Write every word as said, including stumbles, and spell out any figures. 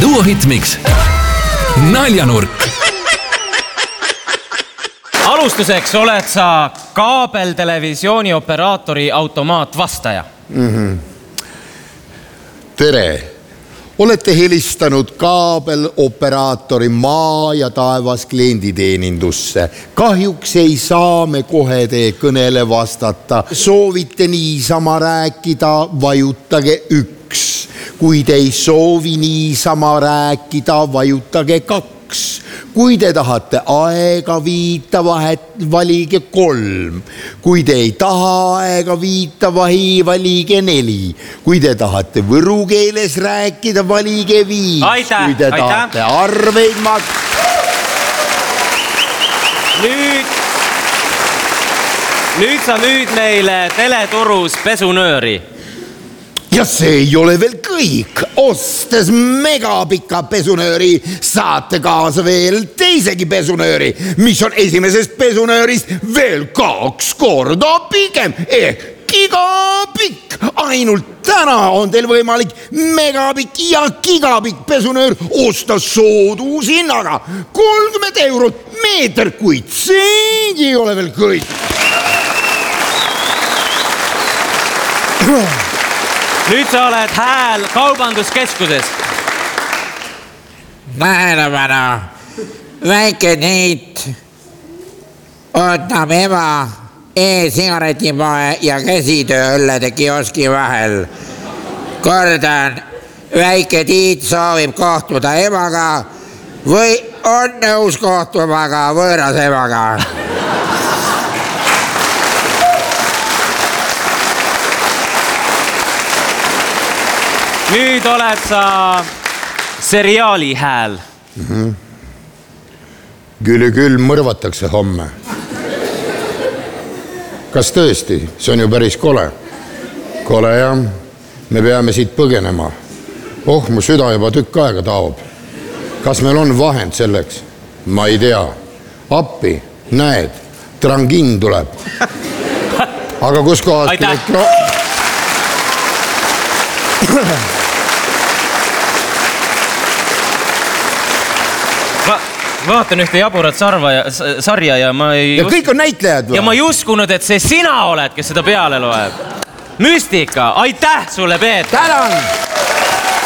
Duo Hitmix. Naljanurk. Alustuseks oled sa kaabeltelevisiooni operaatori automaatvastaja. Mm-hmm. Tere! Olete helistanud kaabeloperaatori maa ja taevas klienditeenindusse. Kahjuks ei saa me kohe teie kõnele vastata. Soovite niisama rääkida, vajutage üks. Kui te ei soovi niisama rääkida, vajutage kaks. Kui te tahate aega viita, valige kolm. Kui te ei taha aega viita, valige neli. Kui te tahate võru keeles rääkida, valige viis. Aitäh, Kui te aitäh. tahate arveid mak-... Nüüd, nüüd sa müüd meile teleturus pesunööri. Ja see ei ole veel kõik. Ostes megapika pesunööri saate kaasa veel teisegi pesunööri, mis on esimesest pesunöörist veel kaks korda pikem ehk gigapikk. Ainult täna on teil võimalik megapikk ja gigapikk pesunöör osta soodushinnaga kolmkümmend eurot meeter, kuid see ei ole veel kõik. Nüüd sa oled hääl kaubanduskeskuses. Tähelepanu, väike Tiit ootab ema e-sigaretipoe ja käsitööõllede kioski vahel. Kordan, väike Tiit soovib kohtuda emaga või on nõus kohtumaga võõras emaga. Nüüd oled sa seriaali hääl. Mm-hmm. Küll ja küll mõrvatakse homme. Kas tõesti? See on ju päris kole. Kole jah. Me peame siit põgenema. Oh, mu süda juba tükk aega taob. Kas meil on vahend selleks? Ma ei tea. Appi, näed, trangin tuleb. Aga kus kohast... Aitäh! Ma vaatan ühte jaburat sarva ja, sarja ja ma ei... Ja kõik on näitlejad või? Ja ma ei uskunud, et see sina oled, kes seda peale loeb. Müstika, aitäh sulle, Peet! Tänan!